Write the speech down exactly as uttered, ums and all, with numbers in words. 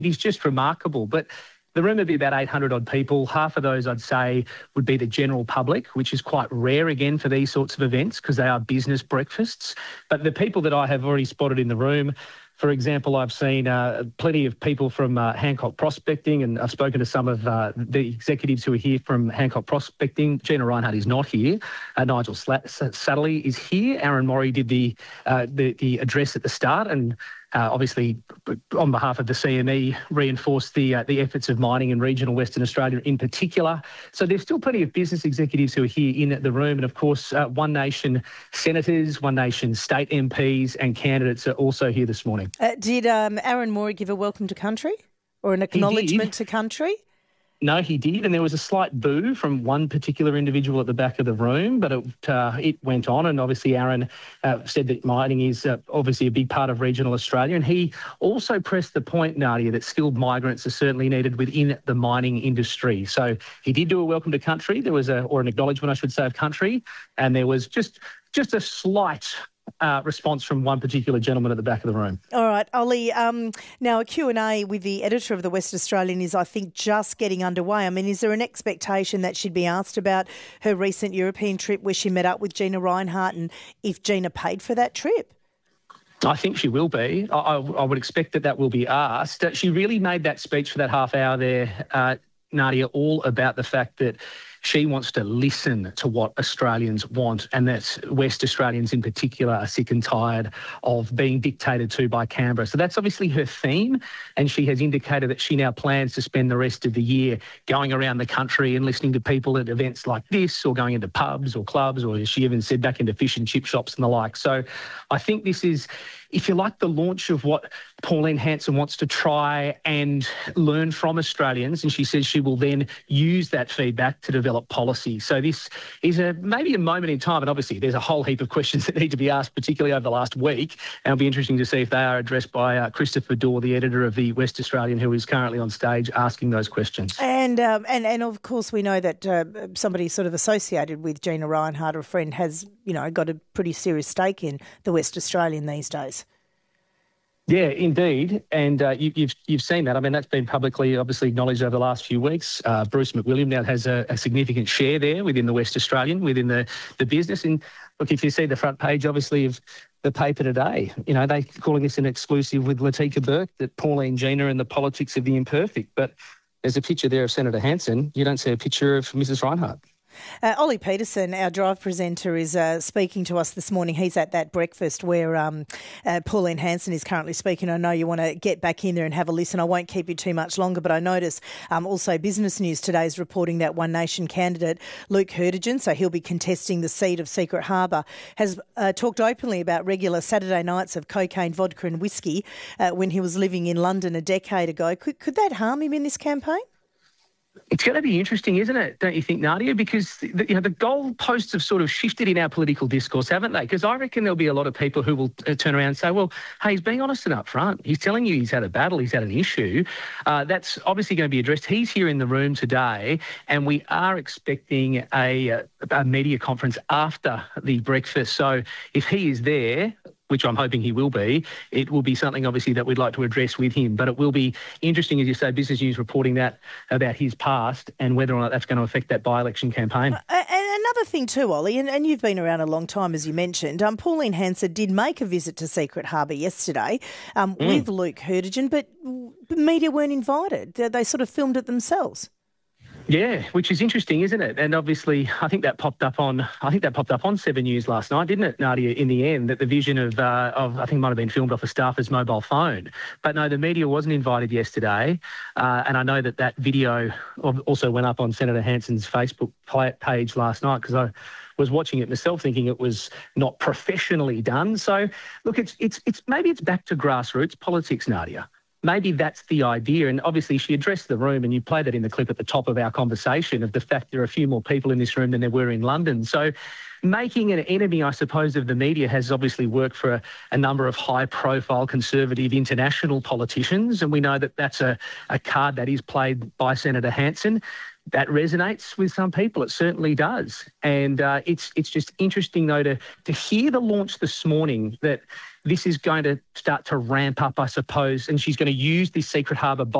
is just remarkable. But the room would be about eight hundred odd people. Half of those, I'd say, would be the general public, which is quite rare, again, for these sorts of events because they are business breakfasts. But the people that I have already spotted in the room, for example, I've seen uh, plenty of people from uh, Hancock Prospecting, and I've spoken to some of uh, the executives who are here from Hancock Prospecting. Gina Reinhardt is not here. Uh, Nigel Satterley is here. Aaron Morey did the, uh, the the address at the start, and uh, obviously, on behalf of the C M E, reinforced the uh, the efforts of mining in regional Western Australia in particular. So there's still plenty of business executives who are here in the room, and of course, uh, One Nation senators, One Nation state M Ps, and candidates are also here this morning. Uh, did um, Aaron Morey give a welcome to country or an acknowledgement to country? No, he did, and there was a slight boo from one particular individual at the back of the room, but it, uh, it went on, and obviously Aaron uh, said that mining is uh, obviously a big part of regional Australia, and he also pressed the point, Nadia, that skilled migrants are certainly needed within the mining industry. So he did do a welcome to country, there was a, or an acknowledgement, I should say, of country, and there was just just a slight Uh, response from one particular gentleman at the back of the room. All right, Ollie, um, now a Q and A with the editor of the West Australian is, I think, just getting underway. I mean, is there an expectation that she'd be asked about her recent European trip where she met up with Gina Reinhardt and if Gina paid for that trip? I think she will be. I, I, I would expect that that will be asked. She really made that speech for that half hour there, uh, Nadia, all about the fact that she wants to listen to what Australians want, and that West Australians in particular are sick and tired of being dictated to by Canberra. So that's obviously her theme, and she has indicated that she now plans to spend the rest of the year going around the country and listening to people at events like this, or going into pubs or clubs, or as she even said, back into fish and chip shops and the like. So I think this is, if you like, the launch of what Pauline Hanson wants to try and learn from Australians, and she says she will then use that feedback to develop policy. So this is a maybe a moment in time, and obviously there's a whole heap of questions that need to be asked, particularly over the last week, and it'll be interesting to see if they are addressed by uh, Christopher Dorr, the editor of the West Australian, who is currently on stage asking those questions. And um, and, and of course we know that uh, somebody sort of associated with Gina Reinhardt, or a friend, has, you know, got a pretty serious stake in the West Australian these days. Yeah, indeed, and uh, you, you've you've seen that. I mean, that's been publicly, obviously, acknowledged over the last few weeks. Uh, Bruce McWilliam now has a, a significant share there within the West Australian, within the, the business. And look, if you see the front page, obviously, of the paper today, you know, they're calling this an exclusive with Latika Burke, that Pauline Gina and the politics of the imperfect. But there's a picture there of Senator Hanson. You don't see a picture of Missus Reinhardt. Uh, Ollie Peterson, our Drive presenter, is uh, speaking to us this morning. He's at that breakfast where um, uh, Pauline Hanson is currently speaking. I know you want to get back in there and have a listen. I won't keep you too much longer, but I notice um, also Business News today is reporting that One Nation candidate Luke Herdigen, so he'll be contesting the seat of Secret Harbour, has uh, talked openly about regular Saturday nights of cocaine, vodka and whiskey uh, when he was living in London a decade ago. Could, could that harm him in this campaign? It's going to be interesting, isn't it, don't you think, Nadia? Because the, you know, the goalposts have sort of shifted in our political discourse, haven't they? Because I reckon there'll be a lot of people who will uh, turn around and say, well, hey, he's being honest and upfront. He's telling you he's had a battle, he's had an issue. Uh, that's obviously going to be addressed. He's here in the room today, and we are expecting a, a media conference after the breakfast. So if he is there, which I'm hoping he will be, it will be something obviously that we'd like to address with him. But it will be interesting, as you say, Business News reporting that about his past and whether or not that's going to affect that by-election campaign. Uh, and another thing too, Ollie, and, and you've been around a long time, as you mentioned, um, Pauline Hanson did make a visit to Secret Harbour yesterday um, mm. with Luke Herdigen, but media weren't invited. They, they sort of filmed it themselves. Yeah, which is interesting, isn't it? And obviously, I think that popped up on I think that popped up on Seven News last night, didn't it, Nadia? In the end, that the vision of uh, of I think it might have been filmed off a staffer's mobile phone. But no, the media wasn't invited yesterday, uh, and I know that that video also went up on Senator Hanson's Facebook page last night, because I was watching it myself, thinking it was not professionally done. So, look, it's it's it's maybe it's back to grassroots politics, Nadia. Maybe that's the idea. And obviously she addressed the room, and you played that in the clip at the top of our conversation, of the fact there are a few more people in this room than there were in London. So making an enemy, I suppose, of the media has obviously worked for a, a number of high-profile conservative international politicians, and we know that that's a, a card that is played by Senator Hanson. That resonates with some people. It certainly does. And uh, it's it's just interesting, though, to, to hear the launch this morning that this is going to start to ramp up, I suppose, and she's going to use this Secret Harbour